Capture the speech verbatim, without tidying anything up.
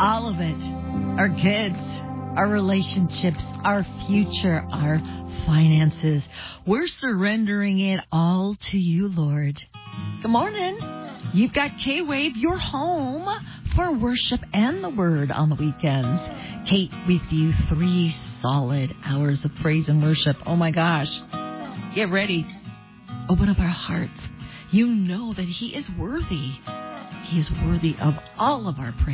All of it. Our kids, our relationships, our future, our finances. We're surrendering it all to you, Lord. Good morning. You've got K-Wave, your home for worship and the word on the weekends. Kate with you, three solid hours of praise and worship. Oh my gosh. Get ready. Open up our hearts. You know that He is worthy. He is worthy of all of our praise.